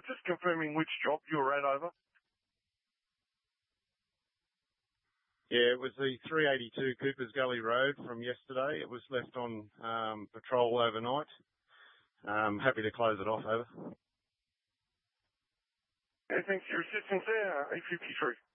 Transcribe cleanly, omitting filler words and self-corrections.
Just confirming which job you were at, over. Yeah, it was the 382 Coopers Gully Road from yesterday. It was left on patrol overnight. Happy to close it off, over. Yeah, thanks for your assistance there, A53.